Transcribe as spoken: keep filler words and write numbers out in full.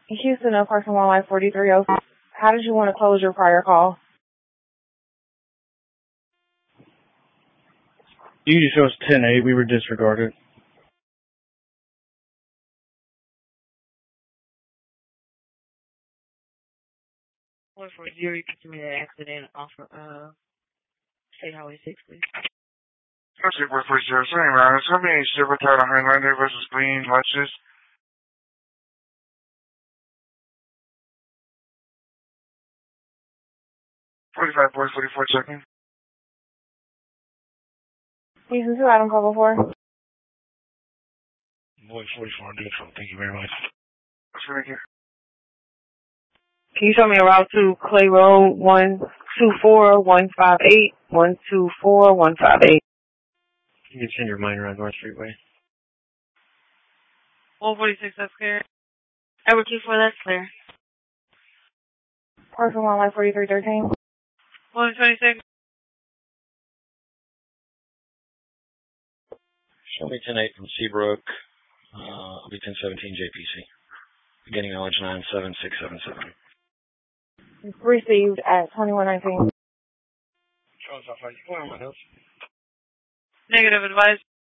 Houston, of Parks and Wildlife forty-three oh. How did you want to close your prior call? You just show us ten eight. We were disregarded. one four zero, you committed an accident off of uh, State Highway six, please. That's one four zero. Sorry, man. It's going to be Silver Tower Highlander versus Green Lexus. forty-five four, forty-four seconds. Houston, two item call before. Boy, forty-four neutral. Thank you very much. Thank you. Can you show me a route to Clay Road, one two four one five eight, one two four one five eight? You can send your minor on North Streetway. one forty-six, that's clear. Ever two four, that's clear. Parks and Wildlife forty-three thirteen. one twenty-six. Show me ten eight from Seabrook. Uh, I'll be ten seventeen J P C. Beginning knowledge nine seven six seven seven. Received at twenty-one nineteen. Negative advice.